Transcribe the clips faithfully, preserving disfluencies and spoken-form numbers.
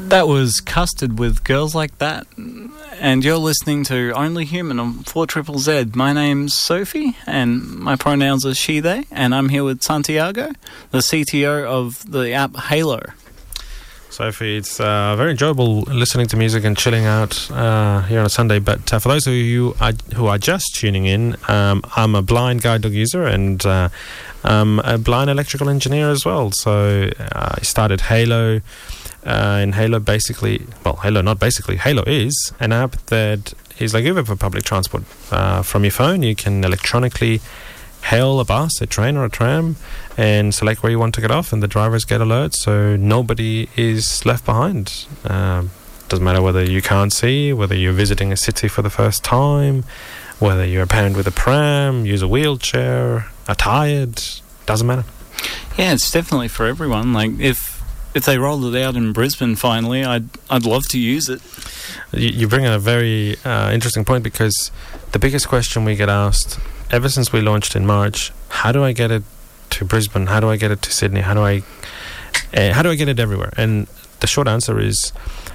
That was Custard with Girls Like That. And you're listening to Only Human on four triple Z. My name's Sophie, and my pronouns are she, they, and I'm here with Santiago, the C T O of the app Halo. Sophie, it's uh, very enjoyable listening to music and chilling out uh, here on a Sunday. But uh, for those of you who are, who are just tuning in, um, I'm a blind guide dog user and uh, I'm a blind electrical engineer as well. So uh, I started Halo. Uh, and Halo basically, well, Halo not basically, Halo is an app that is like Uber for public transport. Uh, from your phone, you can electronically hail a bus, a train or a tram and select where you want to get off, and the drivers get alerts, so nobody is left behind. Um, doesn't matter whether you can't see, whether you're visiting a city for the first time, whether you're a parent with a pram, use a wheelchair, are tired, doesn't matter. Yeah, it's definitely for everyone. Like, if If they rolled it out in Brisbane finally, I'd I'd love to use it. You, you bring in a very uh, interesting point, because the biggest question we get asked ever since we launched in March: how do I get it to Brisbane? How do I get it to Sydney? How do I uh, how do I get it everywhere? And the short answer is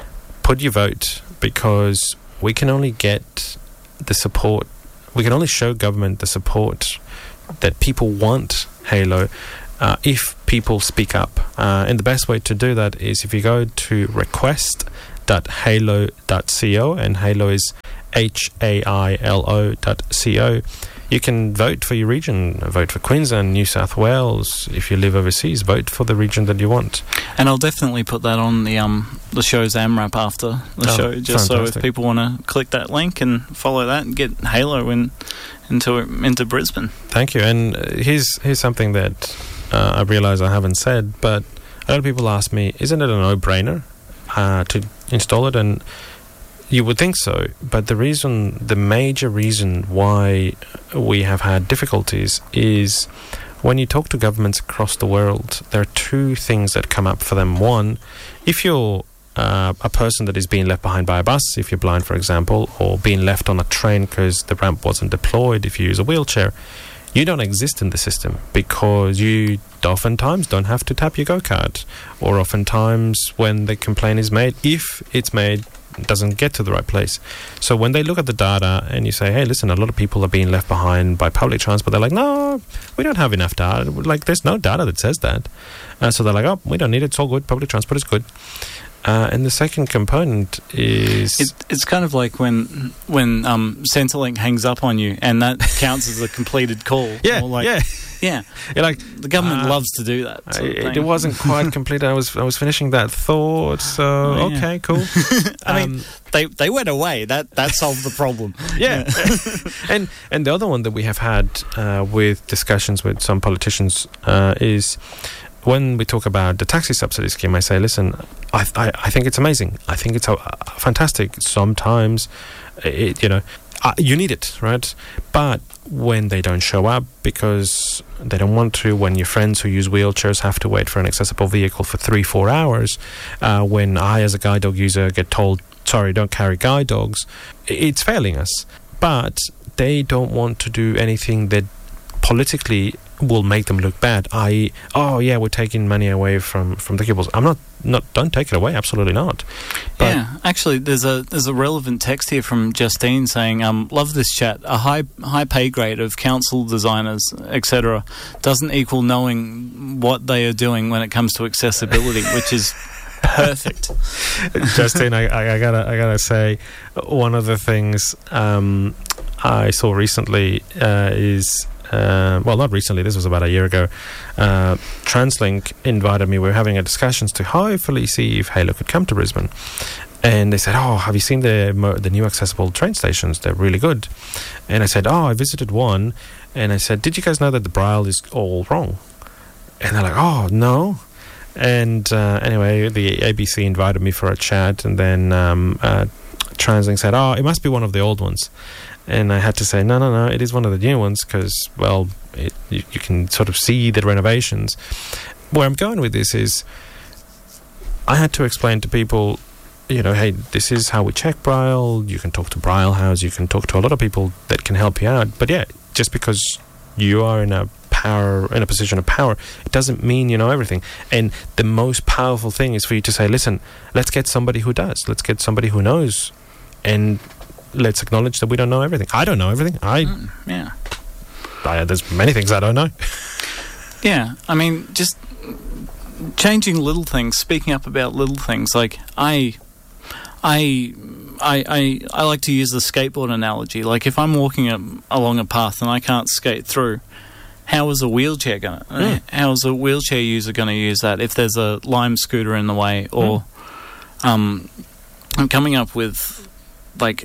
put your vote, because we can only get the support. We can only show government the support that people want Halo. Uh, if people speak up. Uh, and the best way to do that is if you go to request dot halo dot co, and Halo is H A I L O dot C O, you can vote for your region. Vote for Queensland, New South Wales. If you live overseas, vote for the region that you want. And I'll definitely put that on the um the show's AMRAP after the oh, show, just fantastic. So if people want to click that link and follow that and get Halo in, into into Brisbane. Thank you. And uh, here's here's something that uh, I realise I haven't said, but a lot of people ask me, isn't it a no-brainer uh, to install it? And you would think so, but the reason, the major reason why we have had difficulties is when you talk to governments across the world, there are two things that come up for them. One, if you're uh, a person that is being left behind by a bus, if you're blind, for example, or being left on a train because the ramp wasn't deployed, if you use a wheelchair, you don't exist in the system, because you oftentimes don't have to tap your go-card, or oftentimes when the complaint is made, if it's made, doesn't get to the right place. So when they look at the data and you say, hey, listen, a lot of people are being left behind by public transport, they're like, no, we don't have enough data. Like, there's no data that says that. Uh, so they're like, oh, we don't need it, it's all good, public transport is good. Uh, and the second component is... It, it's kind of like when when um, Centrelink hangs up on you and that counts as a completed call. Yeah, or like, yeah. Yeah. You're like, the government uh, loves to do that. Sort of it, thing. it wasn't quite complete. I was I was finishing that thought, so Oh, yeah. okay, cool. I Um, mean, they they went away. That that solved the problem. Yeah. and and the other one that we have had uh, with discussions with some politicians uh, is when we talk about the taxi subsidy scheme, I say, listen, I I, I think it's amazing. I think it's uh, fantastic. Sometimes, it, you know, uh, you need it, right? But when they don't show up because they don't want to, when your friends who use wheelchairs have to wait for an accessible vehicle for three, four hours, uh, when I, as a guide dog user, get told, sorry, don't carry guide dogs, it's failing us. But they don't want to do anything that politically will make them look bad, that is, oh yeah, we're taking money away from, from the pupils. I'm not, not, don't take it away, absolutely not. But yeah, actually, there's a there's a relevant text here from Justine saying, um, love this chat. A high high pay grade of council designers, et cetera, doesn't equal knowing what they are doing when it comes to accessibility, which is perfect. Justine, I, I, I gotta I gotta say, one of the things um, I saw recently uh, is. Uh, well, not recently, this was about a year ago. Uh, TransLink invited me. We were having a discussions to hopefully see if Halo could come to Brisbane. And they said, oh, have you seen the the new accessible train stations? They're really good. And I said, oh, I visited one. And I said, did you guys know that the Braille is all wrong? And they're like, oh, no. And uh, anyway, the A B C invited me for a chat. And then um, uh, TransLink said, oh, it must be one of the old ones. And I had to say, no, no, no, it is one of the new ones because, well, it, you, you can sort of see the renovations. Where I'm going with this is I had to explain to people, you know, hey, this is how we check Braille. You can talk to Braille House. You can talk to a lot of people that can help you out. But, yeah, just because you are in a power, in a position of power, it doesn't mean you know everything. And the most powerful thing is for you to say, listen, let's get somebody who does. Let's get somebody who knows, and let's acknowledge that we don't know everything. I don't know everything. I Mm, yeah. I, there's many things I don't know. Yeah, I mean, just changing little things, speaking up about little things. Like, I, I, I, I, I like to use the skateboard analogy. Like, if I'm walking a, along a path and I can't skate through, how is a wheelchair going to, Mm. how is a wheelchair user going to use that if there's a Lime scooter in the way? Or mm. um, I'm coming up with, like,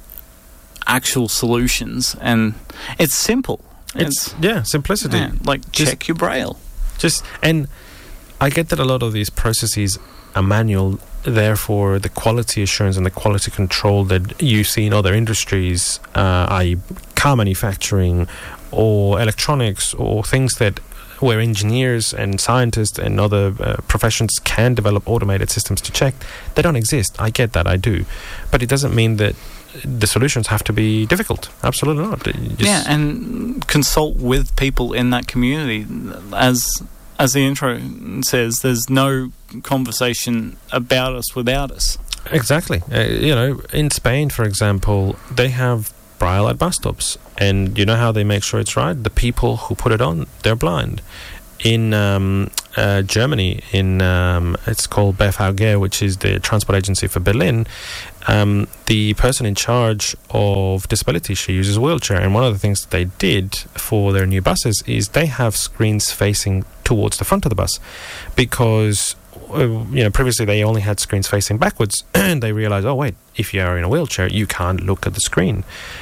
actual solutions, and it's simple. It's, it's yeah, simplicity. Yeah, like, just, check your braille. Just, and I get that a lot of these processes are manual, therefore the quality assurance and the quality control that you see in other industries, uh, that is car manufacturing or electronics or things that where engineers and scientists and other uh, professions can develop automated systems to check, they don't exist. I get that, I do. But it doesn't mean that the solutions have to be difficult. Absolutely not. Just yeah, and consult with people in that community. As as the intro says, there's no conversation about us without us. Exactly. Uh, you know, in Spain, for example, they have braille at bus stops, and you know how they make sure it's right? The people who put it on, they're blind. In um, uh, Germany, in um, it's called B V G, which is the transport agency for Berlin, um, the person in charge of disability, she uses a wheelchair, and one of the things that they did for their new buses is they have screens facing towards the front of the bus, because uh, you know previously they only had screens facing backwards, and they realized, oh wait, if you are in a wheelchair, you can't look at the screen.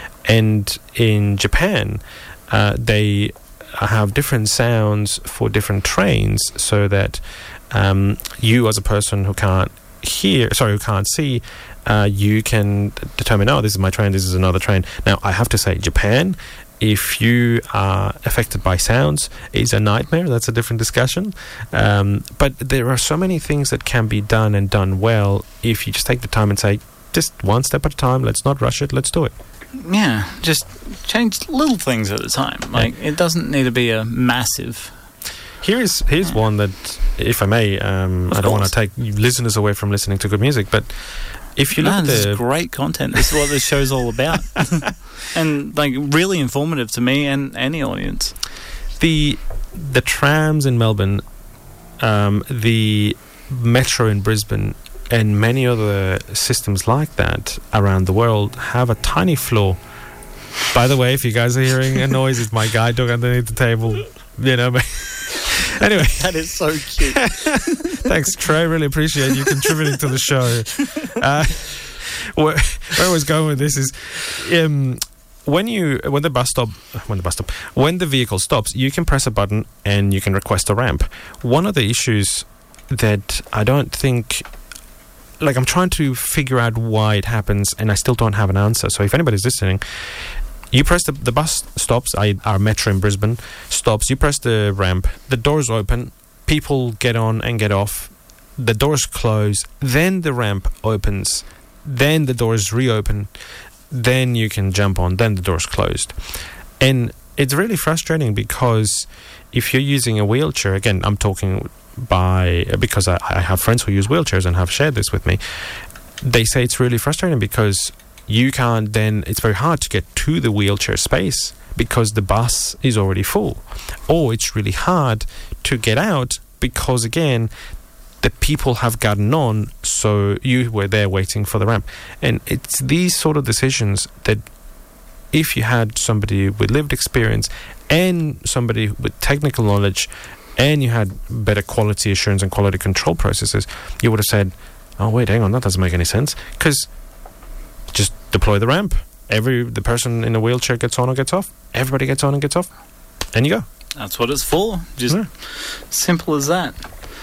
And in Japan, uh, they have different sounds for different trains, so that um, you as a person who can't hear, sorry, who can't see, uh, you can determine, oh, this is my train, this is another train. Now, I have to say, Japan, if you are affected by sounds, is a nightmare. That's a different discussion. Um, but there are so many things that can be done and done well if you just take the time and say, just one step at a time, let's not rush it, let's do it. Yeah, just change little things at a time. Like, it doesn't need to be a massive... Here's here's yeah. one that, if I may, um, I don't want to take listeners away from listening to good music, but if you no, look at this the... is great content. This is what this show's all about. And, like, really informative to me and any audience. The, the trams in Melbourne, um, the metro in Brisbane, and many other systems like that around the world have a tiny flaw. By the way, if you guys are hearing a noise, it's my guide dog underneath the table. You know, anyway. That is so cute. Thanks, Trey. Really appreciate you contributing to the show. Uh, where, where I was going with this is, um, when you when the bus stop when the bus stop when the vehicle stops, you can press a button and you can request a ramp. One of the issues that I don't think. Like, I'm trying to figure out why it happens, and I still don't have an answer. So if anybody's listening, you press the, the bus stops, I, our metro in Brisbane stops, you press the ramp, the doors open, people get on and get off, the doors close, then the ramp opens, then the doors reopen, then you can jump on, then the door's closed. And it's really frustrating, because if you're using a wheelchair, again, I'm talking... by because I, I have friends who use wheelchairs and have shared this with me, they say it's really frustrating because you can't then, it's very hard to get to the wheelchair space because the bus is already full, or it's really hard to get out because, again, the people have gotten on, so you were there waiting for the ramp. And it's these sort of decisions that if you had somebody with lived experience and somebody with technical knowledge, and you had better quality assurance and quality control processes, you would have said, oh, wait, hang on, that doesn't make any sense. Because just deploy the ramp. Every The person in a wheelchair gets on or gets off. Everybody gets on and gets off. And you go. That's what it's for. Just yeah. Simple as that.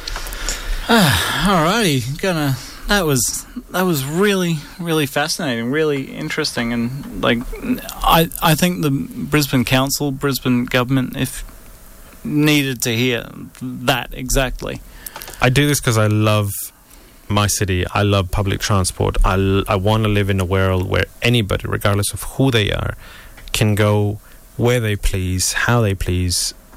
Ah, alrighty. Gonna... That was that was really, really fascinating, really interesting. And, like, I, I think the Brisbane Council, Brisbane government, if... needed to hear that exactly. I do this because I love my city. I love public transport. I, l- I want to live in a world where anybody, regardless of who they are, can go where they please, how they please,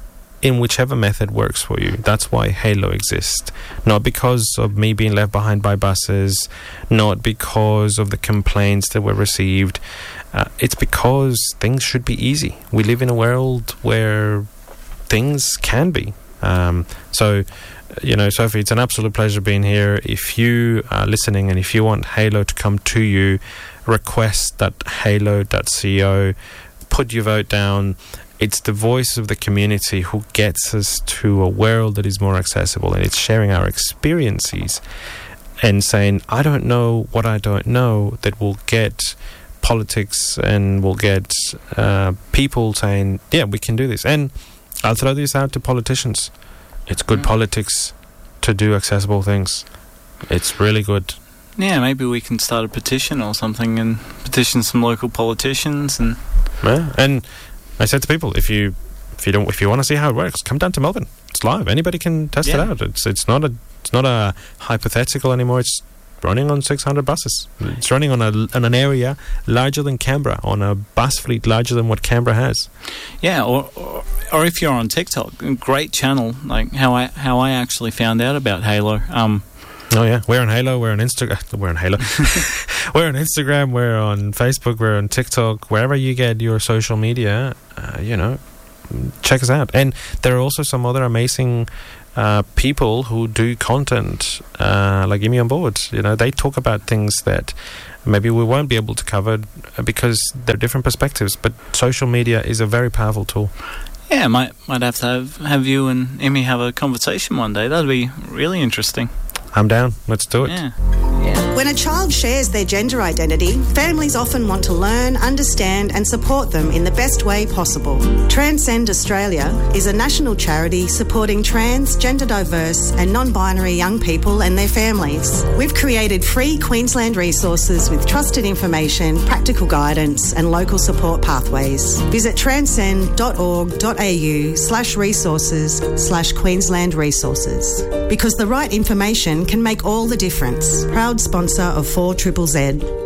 in whichever method works for you. That's why Halo exists. Not because of me being left behind by buses, not because of the complaints that were received. Uh, it's because things should be easy. We live in a world where things can be. Um, so, you know, Sophie, it's an absolute pleasure being here. If you are listening and if you want Halo to come to you, request that halo dot co, put your vote down. It's the voice of the community who gets us to a world that is more accessible, and it's sharing our experiences and saying, I don't know what I don't know, that will get politics and will get uh, people saying, yeah, we can do this. And I'll throw this out to politicians. It's good mm. politics to do accessible things. It's really good. Yeah, maybe we can start a petition or something and petition some local politicians. And yeah, and I said to people, if you if you don't if you want to see how it works, come down to Melbourne. It's live. Anybody can test yeah. it out. It's it's not a it's not a hypothetical anymore. It's running on six hundred buses. It's running on a on an area larger than Canberra, on a bus fleet larger than what Canberra has. Yeah, or or, or if you're on TikTok, a great channel. Like how I how I actually found out about Halo. Um, Oh yeah, we're on Halo, we're on Instagram, we're on Halo, we're on Instagram, we're on Facebook, we're on TikTok, wherever you get your social media, uh, you know, check us out. And there are also some other amazing uh, people who do content, uh, like Gimme On Board. You know, they talk about things that maybe we won't be able to cover because they're different perspectives, but social media is a very powerful tool. Yeah, might might have to have, have you and Emmy have a conversation one day. That'd be really interesting. I'm down. Let's do it. Yeah. When a child shares their gender identity, families often want to learn, understand and support them in the best way possible. Transcend Australia is a national charity supporting trans, gender diverse and non-binary young people and their families. We've created free Queensland resources with trusted information, practical guidance and local support pathways. Visit transcend dot org dot a u slash resources slash Queensland resources. Because the right information can make all the difference. Proud sponsor of four triple Z.